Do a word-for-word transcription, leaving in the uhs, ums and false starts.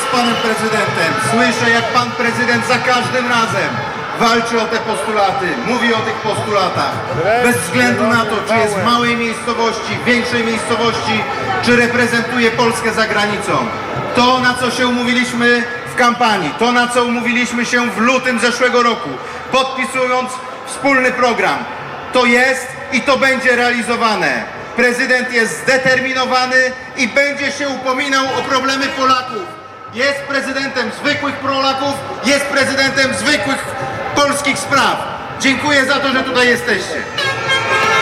panem prezydentem. Słyszę, jak pan prezydent za każdym razem walczy o te postulaty, mówi o tych postulatach. Bez względu na to, czy jest w małej miejscowości, większej miejscowości, czy reprezentuje Polskę za granicą. To, na co się umówiliśmy w kampanii, to, na co umówiliśmy się w lutym zeszłego roku, podpisując wspólny program, to jest i to będzie realizowane. Prezydent jest zdeterminowany i będzie się upominał o problemy Polaków. Jest prezydentem zwykłych Polaków, jest prezydentem zwykłych polskich spraw. Dziękuję za to, że tutaj jesteście.